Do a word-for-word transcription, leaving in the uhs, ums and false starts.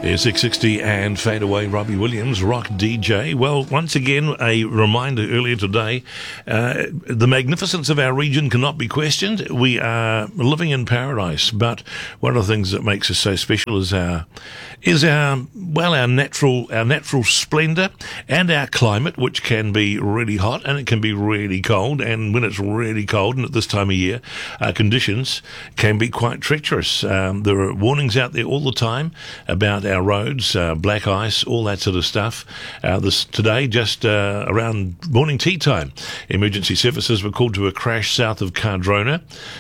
There's six sixty and Fade Away, Robbie Williams, Rock D J. Well, once again, a reminder earlier today, uh, the magnificence of our region cannot be questioned. We are living in paradise, but one of the things that makes us so special is our, is our, well, our natural, our natural splendour and our climate, which can be really hot and it can be really cold. And when it's really cold, and at this time of year, uh, conditions can be quite treacherous. Um, there are warnings out there all the time about our roads, uh, black ice, all that sort of stuff. Uh, this today, just uh, around morning tea time, emergency services were called to a crash south of Cardrona.